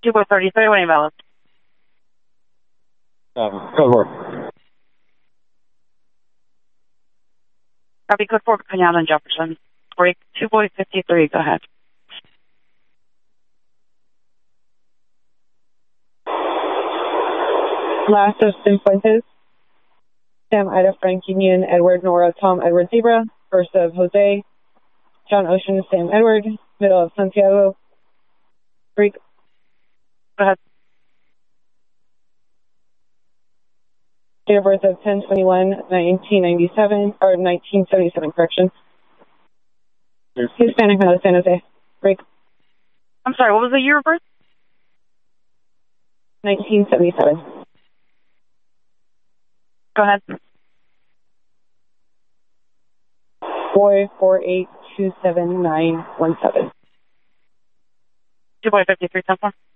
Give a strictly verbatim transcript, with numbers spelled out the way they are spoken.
two boy thirty-three, what invalid? Um, code four. Copy, code four, Pinata and Jefferson. Break two boy fifty-three, go ahead. Last of Sim Fuentes. Sam, Ida, Frank, Union, Edward, Nora, Tom, Edward, Zebra. First of Jose, John, Ocean, Sam, Edward. Middle of Santiago. Break. Go ahead. Date of birth of ten twenty-one nineteen ninety-seven, or nineteen seventy-seven, correction. Yes. Hispanic, male, San Jose. Break. I'm sorry, what was the year of birth? nineteen seventy-seven. Go ahead. Boy, four eight two seven nine one seven. two boy fifty-three, ten four.